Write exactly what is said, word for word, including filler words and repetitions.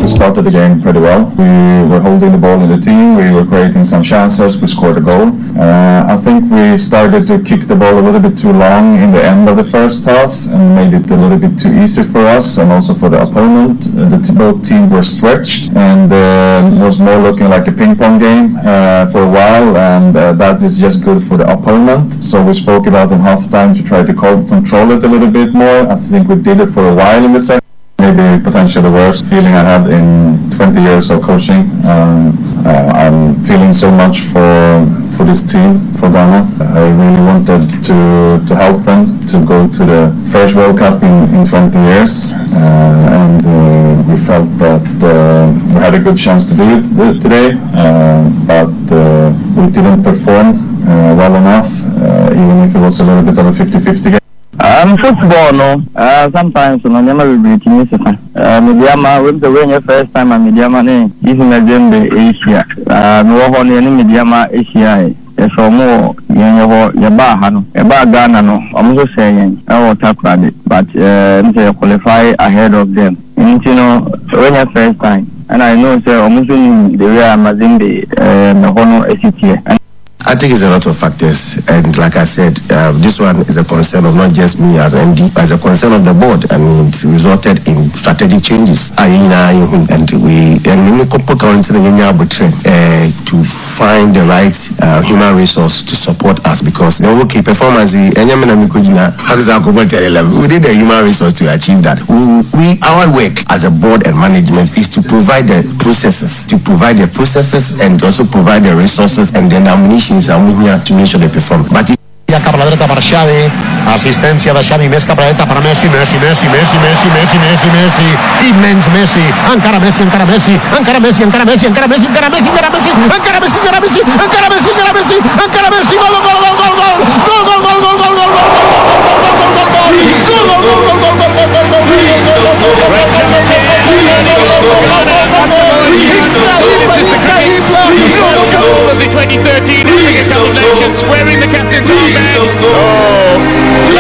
we started the game pretty well. We were holding the ball in the team, we were creating some chances, we scored a goal. Uh, I think we started to kick the ball a little bit too long in the end of the first half and made it a little bit too easy for us and also for the opponent. Uh, the both teams were stretched and uh, it was more looking like a ping pong game uh, for a while, and uh, that is just good for the opponent. So we spoke about in halftime to try to control it a little bit more. I think we did it for a while in the second. Maybe potentially the worst feeling I had in twenty years of coaching. Um, uh, I'm feeling so much for for this team, for Ghana. I really wanted to to help them to go to the first World Cup in, in twenty years, uh, and uh, we felt that uh, we had a good chance to do it th- today, uh, but uh, we didn't perform uh, well enough, uh, even if it was a little bit of a fifty-fifty game. Um, football, no. Uh, sometimes, no, never will be team. Uh, Mediama, when the way your first time, and Mediama, name, even a gem the Asia. Uh, no one any Mediama Asia. If for more, your bar, a bar Ghana, no. I'm also saying, I will tap credit, but uh, they qualify ahead of them. And you know, when your first time, and I know, sir, almost the way I'm in the uh, Hono A C T. I think it's a lot of factors, and like I said, uh, this one is a concern of not just me as M D, but it's a concern of the board, and it resulted in strategic changes. And we and we uh, to find the right uh, human resource to support us, because the okay performance, we did the human resource to achieve that. We, we our work as a board and management is to provide the processes, to provide the processes, and also provide the resources and the ammunition to make sure they perform. But if cap a la dreta per Xavi, assistència de Xavi més cap a la dreta per Messi, Messi, Messi, Messi, Messi, Messi, Messi, Messi, immens Messi, encara Messi, encara Messi, encara Messi, encara Messi, encara Messi, encara Messi, encara Messi, encara Messi, encara Messi, encara